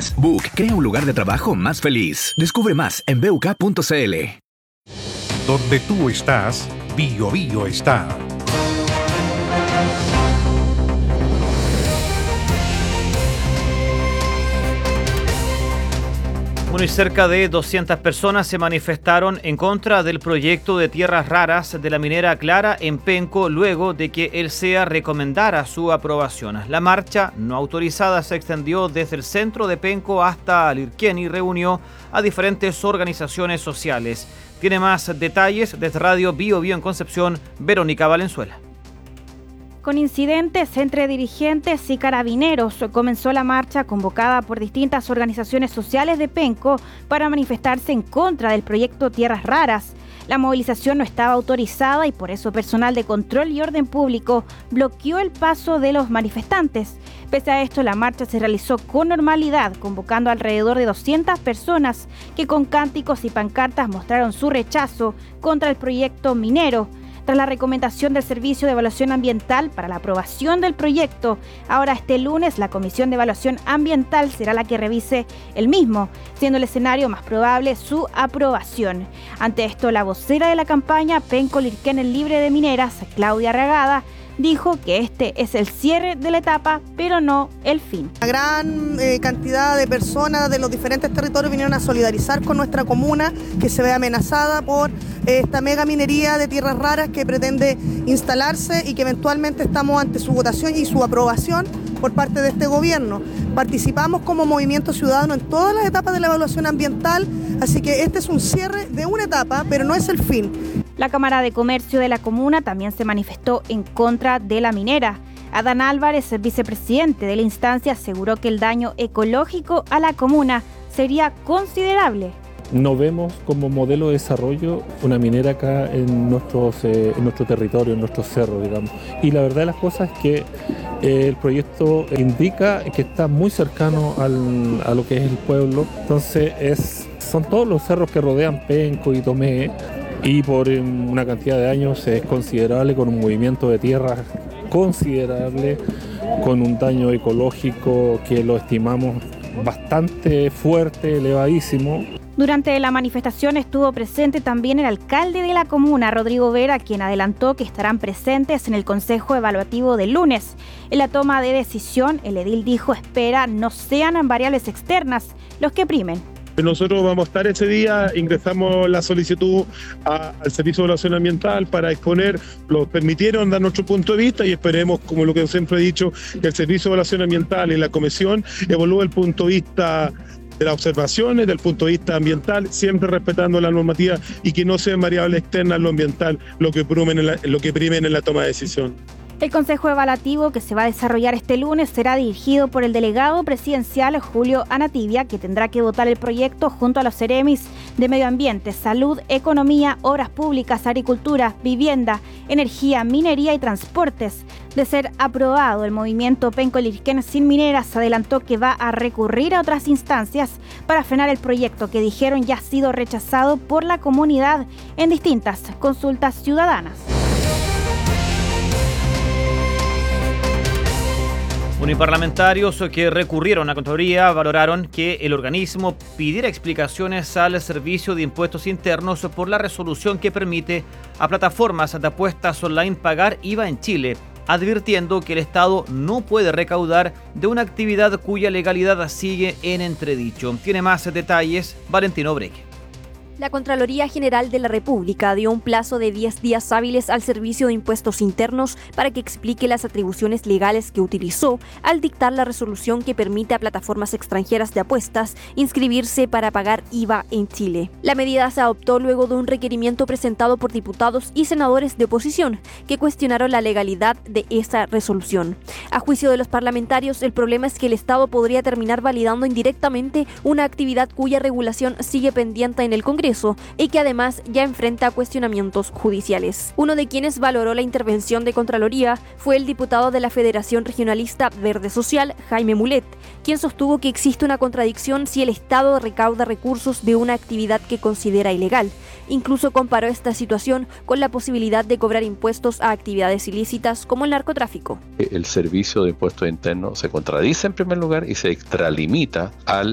más. Book crea un lugar de trabajo más feliz. Descubre más en BUK.cl. Donde tú estás, Bio Bio está. Bueno, y cerca de 200 personas se manifestaron en contra del proyecto de tierras raras de la minera Clara en Penco luego de que el CEA recomendara su aprobación. La marcha no autorizada se extendió desde el centro de Penco hasta Lirquén y reunió a diferentes organizaciones sociales. Tiene más detalles desde Radio Bio Bio en Concepción, Verónica Valenzuela. Con incidentes entre dirigentes y carabineros, comenzó la marcha convocada por distintas organizaciones sociales de Penco para manifestarse en contra del proyecto Tierras Raras. La movilización no estaba autorizada y por eso personal de control y orden público bloqueó el paso de los manifestantes. Pese a esto, la marcha se realizó con normalidad, convocando alrededor de 200 personas que con cánticos y pancartas mostraron su rechazo contra el proyecto minero. Tras la recomendación del Servicio de Evaluación Ambiental para la aprobación del proyecto, ahora este lunes la Comisión de Evaluación Ambiental será la que revise el mismo, siendo el escenario más probable su aprobación. Ante esto, la vocera de la campaña Penco Lirquén Libre de Mineras, Claudia Ragada, dijo que este es el cierre de la etapa, pero no el fin. Una gran cantidad de personas de los diferentes territorios vinieron a solidarizar con nuestra comuna, que se ve amenazada por esta mega minería de tierras raras que pretende instalarse y que eventualmente estamos ante su votación y su aprobación por parte de este gobierno. Participamos como movimiento ciudadano en todas las etapas de la evaluación ambiental, así que este es un cierre de una etapa, pero no es el fin. La Cámara de Comercio de la comuna también se manifestó en contra de la minera. Adán Álvarez, el vicepresidente de la instancia, aseguró que el daño ecológico a la comuna sería considerable. No vemos como modelo de desarrollo una minera acá en nuestro territorio, en nuestros cerros, digamos. Y la verdad de las cosas es que el proyecto indica que está muy cercano a lo que es el pueblo. Entonces son todos los cerros que rodean Penco y Tomé, y por una cantidad de años es considerable, con un movimiento de tierra considerable, con un daño ecológico que lo estimamos bastante fuerte, elevadísimo. Durante la manifestación estuvo presente también el alcalde de la comuna, Rodrigo Vera, quien adelantó que estarán presentes en el Consejo Evaluativo del lunes. En la toma de decisión, el edil dijo espera no sean variables externas los que primen. Nosotros vamos a estar ese día, ingresamos la solicitud al Servicio de Evaluación Ambiental para exponer, lo permitieron dar nuestro punto de vista y esperemos, como lo que siempre he dicho, que el Servicio de Evaluación Ambiental y la Comisión evalúe el punto de vista de las observaciones, del punto de vista ambiental, siempre respetando la normativa y que no sean variables externas lo ambiental lo que primen en la toma de decisión. El Consejo Evaluativo que se va a desarrollar este lunes será dirigido por el delegado presidencial Julio Anativia, que tendrá que votar el proyecto junto a los seremis de Medio Ambiente, Salud, Economía, Obras Públicas, Agricultura, Vivienda, Energía, Minería y Transportes. De ser aprobado, el movimiento Penco Lirquén Sin Mineras adelantó que va a recurrir a otras instancias para frenar el proyecto que dijeron ya ha sido rechazado por la comunidad en distintas consultas ciudadanas. Uniparlamentarios que recurrieron a Contraloría valoraron que el organismo pidiera explicaciones al Servicio de Impuestos Internos por la resolución que permite a plataformas de apuestas online pagar IVA en Chile, advirtiendo que el Estado no puede recaudar de una actividad cuya legalidad sigue en entredicho. Tiene más detalles Valentino Breque. La Contraloría General de la República dio un plazo de 10 días hábiles al Servicio de Impuestos Internos para que explique las atribuciones legales que utilizó al dictar la resolución que permite a plataformas extranjeras de apuestas inscribirse para pagar IVA en Chile. La medida se adoptó luego de un requerimiento presentado por diputados y senadores de oposición que cuestionaron la legalidad de esa resolución. A juicio de los parlamentarios, el problema es que el Estado podría terminar validando indirectamente una actividad cuya regulación sigue pendiente en el Congreso y que además ya enfrenta cuestionamientos judiciales. Uno de quienes valoró la intervención de Contraloría fue el diputado de la Federación Regionalista Verde Social, Jaime Mulet, quien sostuvo que existe una contradicción si el Estado recauda recursos de una actividad que considera ilegal. Incluso comparó esta situación con la posibilidad de cobrar impuestos a actividades ilícitas como el narcotráfico. El Servicio de Impuestos Internos se contradice en primer lugar y se extralimita al